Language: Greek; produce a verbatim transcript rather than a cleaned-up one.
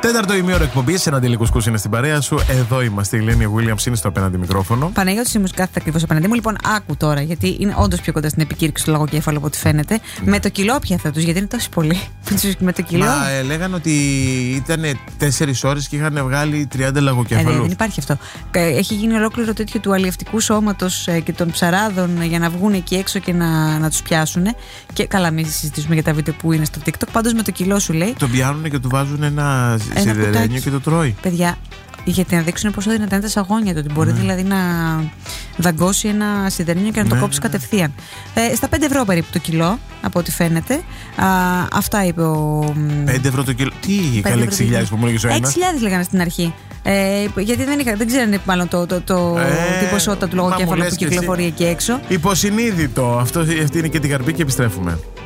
Τέταρτο ημίωρο εκπομπής, ένα αντιλικουσκούς είναι στην παρέα σου. Εδώ είμαστε. Η Ελένη Williams είναι στο απέναντι μικρόφωνο. Παναγιώτης η μουσικά ακριβώς απέναντί μου. Λοιπόν, άκου τώρα, γιατί είναι όντως πιο κοντά στην επικήρυξη του λογοκέφαλου από ό,τι φαίνεται. Ναι. Με το κιλό πια θα τους, γιατί είναι τόσοι πολλοί. Με το κιλό. Μα ε, λέγανε ότι ήταν τέσσερις ώρες και είχαν βγάλει τριάντα λογοκέφαλους. Ε, ναι, δεν υπάρχει αυτό. Έχει γίνει ολόκληρο τέτοιο του αλλιευτικού σώματος και των ψαράδων για να βγουν εκεί έξω και να, να τους πιάσουν. Και καλά, μην συζητήσουμε για τα βίντεο που είναι στο TikTok. Πάντως με το κιλό σου λέει. Τον πιάνουν και του βάζουν ένα, ένα σιδερένιο και το τρώει. Παιδιά, γιατί να δείξουν πόσο δυνατά είναι τα σαγόνια του. Ότι μπορεί ναι. δηλαδή να δαγκώσει ένα σιδερένιο και να ναι, το κόψει ναι. κατευθείαν. Ε, στα πέντε ευρώ περίπου το κιλό, από ό,τι φαίνεται. Α, αυτά είπε ο. πέντε ευρώ το κιλό. Τι, καλή έξι χιλιάδες που μου έλεγε ο ένας. έξι χιλιάδες λέγανε στην αρχή. Ε, γιατί δεν, είχα, δεν ξέρανε μάλλον το, το, το, ε, την ποσότητα του λογοκέφαλου που κυκλοφορεί εκεί έξω. Υποσυνείδητο. Αυτό, αυτή είναι και την καρπή και επιστρέφουμε.